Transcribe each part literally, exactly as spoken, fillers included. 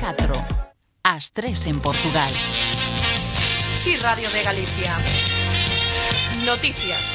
catro, ás tres en Portugal. Sí, Radio de Galicia. Noticias.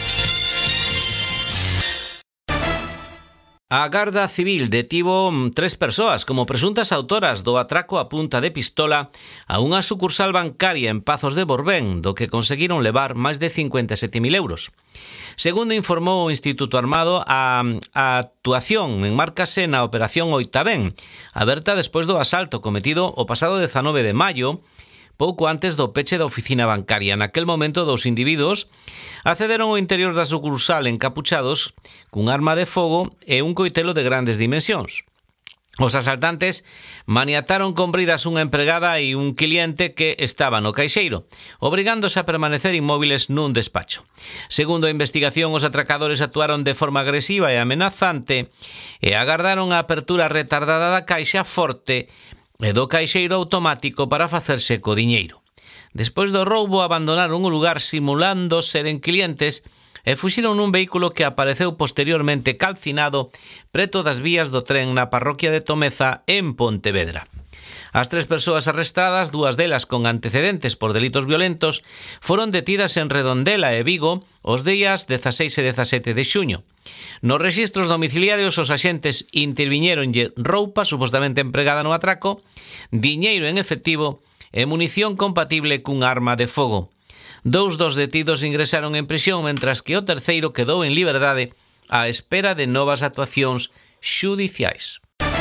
A Garda Civil detivo tres persoas como presuntas autoras do atraco a punta de pistola a unha sucursal bancaria en Pazos de Borbén, do que conseguiron levar máis de cincuenta e sete mil euros. Segundo informou o Instituto Armado, a, a actuación enmárcase na Operación Oitabén, aberta despois do asalto cometido o pasado dezanove de maio, pouco antes do peche da oficina bancaria. Naquel momento, dous individuos accederon ao interior da sucursal encapuchados cun arma de fogo e un coitelo de grandes dimensións. Os asaltantes maniataron con bridas unha empregada e un cliente que estaba no caixeiro, obrigándose a permanecer inmóviles nun despacho. Segundo a investigación, os atracadores actuaron de forma agresiva e amenazante e agardaron a apertura retardada da caixa forte e do caixeiro automático para facerse co diñeiro. Despois do roubo, abandonaron o lugar simulando seren clientes e fuxiron nun vehículo que apareceu posteriormente calcinado preto das vías do tren na parroquia de Tomeza, en Pontevedra. As tres persoas arrestadas, dúas delas con antecedentes por delitos violentos, foron detidas en Redondela e Vigo os días dezaseis e dezasete de xuño. Nos rexistros domiciliarios, os axentes interviñéronlle roupa supostamente empregada no atraco, diñeiro en efectivo e munición compatible cun arma de fogo. Dous dos detidos ingresaron en prisión, mentras que o terceiro quedou en liberdade á espera de novas actuacións xudiciais.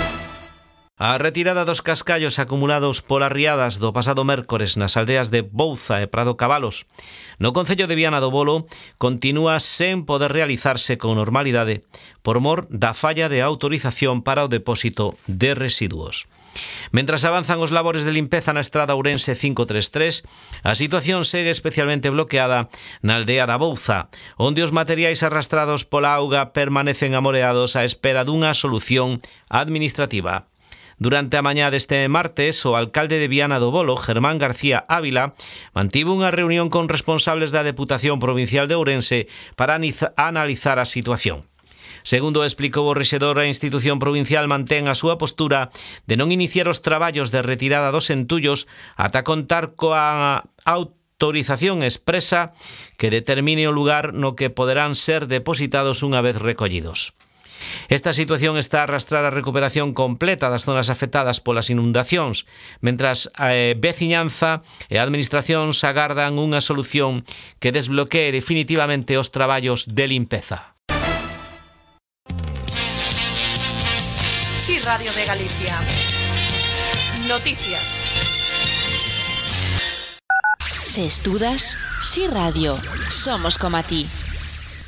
A retirada dos cascallos acumulados polas riadas do pasado mércores nas aldeas de Bouza e Prado Cabalos no concello de Viana do Bolo continúa sen poder realizarse con normalidade por mor da falla de autorización para o depósito de residuos. Mentras avanzan os labores de limpeza na estrada Ourense cinco tres tres, a situación segue especialmente bloqueada na aldea da Bouza, onde os materiais arrastrados pola auga permanecen amoreados á espera dunha solución administrativa. Durante a mañá deste martes, o alcalde de Viana do Bolo, Germán García Ávila, mantivo unha reunión con responsables da Deputación Provincial de Ourense para analizar a situación. Segundo explicou o rexedor, a institución provincial mantén a súa postura de non iniciar os traballos de retirada dos entullos ata contar coa autorización expresa que determine o lugar no que poderán ser depositados unha vez recollidos. Esta situación está a arrastrar a recuperación completa das zonas afectadas polas inundacións, mentras a veciñanza e a administración se agardan unha solución que desbloquee definitivamente os traballos de limpeza. Sí, Radio de Galicia. Noticias. Se estudas, Sí Radio, somos como a ti.